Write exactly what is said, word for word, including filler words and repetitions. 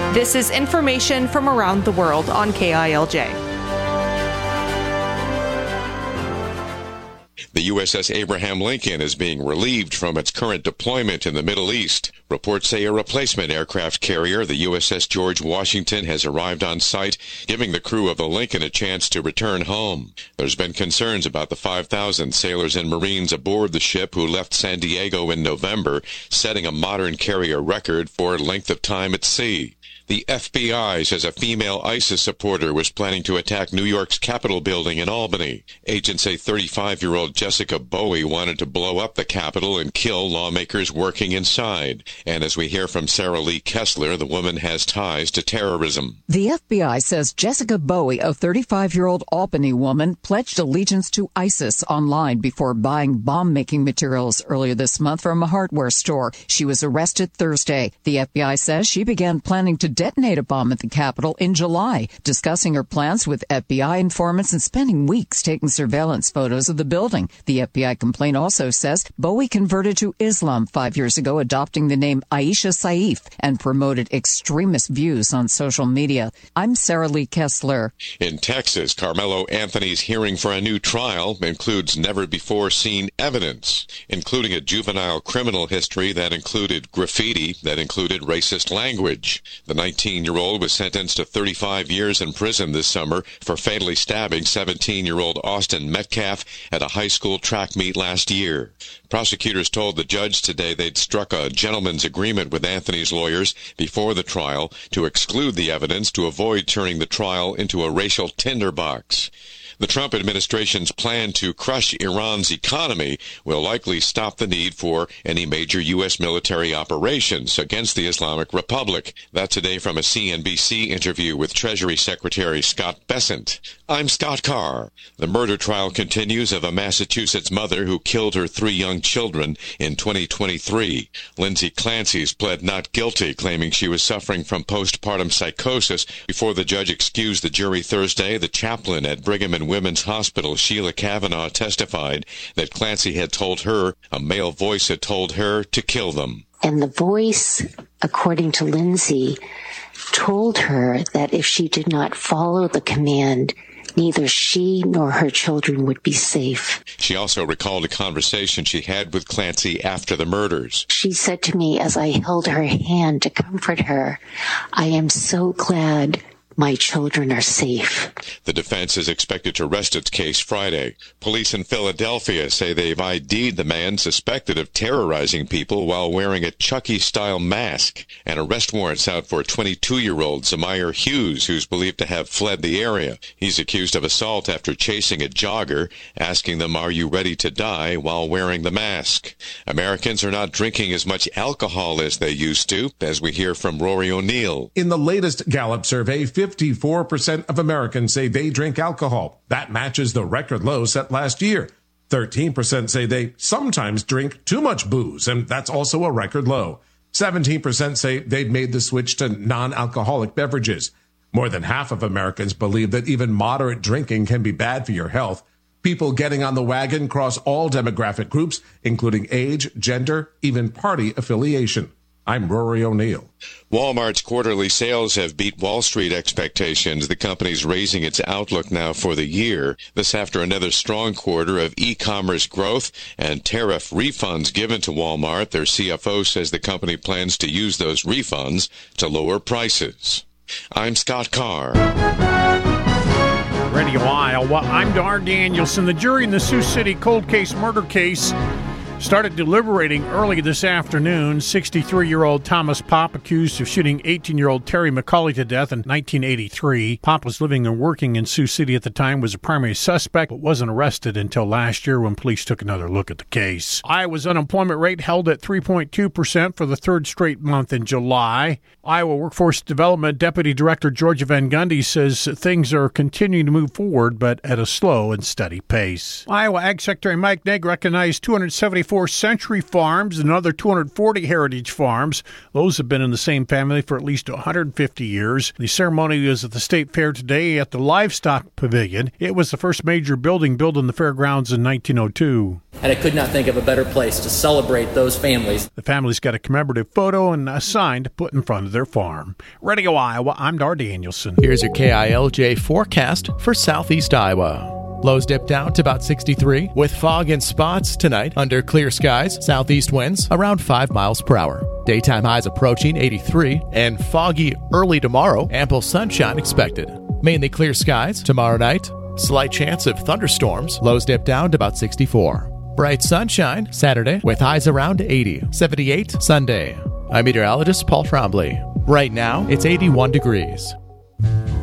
This is information from around the world on K I L J. The U S S Abraham Lincoln is being relieved from its current deployment in the Middle East. Reports say a replacement aircraft carrier, the U S S George Washington, has arrived on site, giving the crew of the Lincoln a chance to return home. There's been concerns about the five thousand sailors and Marines aboard the ship who left San Diego in November, setting a modern carrier record for length of time at sea. The F B I says a female ISIS supporter was planning to attack New York's Capitol building in Albany. Agents say thirty-five-year-old Jessica Bowie wanted to blow up the Capitol and kill lawmakers working inside. And as we hear from Sarah Lee Kessler, the woman has ties to terrorism. The F B I says Jessica Bowie, a thirty-five-year-old Albany woman, pledged allegiance to ISIS online before buying bomb-making materials earlier this month from a hardware store. She was arrested Thursday. The F B I says she began planning to detonate a bomb at the Capitol in July, discussing her plans with F B I informants and spending weeks taking surveillance photos of the building. The F B I complaint also says Bowie converted to Islam five years ago, adopting the name Aisha Saif, and promoted extremist views on social media. I'm Sarah Lee Kessler. In Texas, Carmelo Anthony's hearing for a new trial includes never-before-seen evidence, including a juvenile criminal history that included graffiti, that included racist language. The nineteen-year-old was sentenced to thirty-five years in prison this summer for fatally stabbing seventeen-year-old Austin Metcalf at a high school track meet last year. Prosecutors told the judge today they'd struck a gentleman's agreement with Anthony's lawyers before the trial to exclude the evidence to avoid turning the trial into a racial tinderbox. The Trump administration's plan to crush Iran's economy will likely stop the need for any major U S military operations against the Islamic Republic. That today from a C N B C interview with Treasury Secretary Scott Bessent. I'm Scott Carr. The murder trial continues of a Massachusetts mother who killed her three young children in twenty twenty-three. Lindsay Clancy's pled not guilty, claiming she was suffering from postpartum psychosis. Before the judge excused the jury Thursday, the chaplain at Brigham and Women's Hospital, Sheila Kavanaugh, testified that Clancy had told her, a male voice had told her to kill them. And the voice, according to Lindsay, told her that if she did not follow the command, neither she nor her children would be safe. She also recalled a conversation she had with Clancy after the murders. She said to me as I held her hand to comfort her, I am so glad my children are safe. The defense is expected to rest its case Friday. Police in Philadelphia say they've I D'd the man suspected of terrorizing people while wearing a Chucky-style mask. An arrest warrant's out for twenty-two-year-old Zamir Hughes, who's believed to have fled the area. He's accused of assault after chasing a jogger, asking them, "Are you ready to die?" while wearing the mask. Americans are not drinking as much alcohol as they used to, as we hear from Rory O'Neill. In the latest Gallup survey, fifty-four percent of Americans say they drink alcohol. That matches the record low set last year. thirteen percent say they sometimes drink too much booze, and that's also a record low. seventeen percent say they've made the switch to non-alcoholic beverages. More than half of Americans believe that even moderate drinking can be bad for your health. People getting on the wagon cross all demographic groups, including age, gender, even party affiliation. I'm Rory O'Neill. Walmart's quarterly sales have beat Wall Street expectations. The company's raising its outlook now for the year. This after another strong quarter of e-commerce growth and tariff refunds given to Walmart. Their C F O says the company plans to use those refunds to lower prices. I'm Scott Carr. Radio Iowa, I'm Dar Danielson. The jury in the Sioux City cold case murder case started deliberating early this afternoon. sixty-three-year-old Thomas Popp, accused of shooting eighteen-year-old Terry McCauley to death in nineteen eighty-three. Popp was living and working in Sioux City at the time, was a primary suspect, but wasn't arrested until last year when police took another look at the case. Iowa's unemployment rate held at three point two percent for the third straight month in July. Iowa Workforce Development Deputy Director Georgia Van Gundy says things are continuing to move forward, but at a slow and steady pace. Iowa Ag Secretary Mike Naig recognized two hundred seventy-five fifty-four Century Farms and another two hundred forty Heritage Farms. Those have been in the same family for at least one hundred fifty years. The ceremony was at the State Fair today at the Livestock Pavilion. It was the first major building built on the fairgrounds in nineteen oh two. And I could not think of a better place to celebrate those families. The families got a commemorative photo and a sign to put in front of their farm. Radio Iowa, I'm Dar Danielson. Here's your K I L J forecast for southeast Iowa. Lows dip down to about sixty-three, with fog in spots tonight under clear skies, southeast winds around five miles per hour. Daytime highs approaching eighty-three, and foggy early tomorrow, ample sunshine expected. Mainly clear skies tomorrow night, slight chance of thunderstorms, lows dip down to about sixty-four. Bright sunshine Saturday with highs around eighty, seventy-eight Sunday. I'm meteorologist Paul Trombley. Right now, it's eighty-one degrees.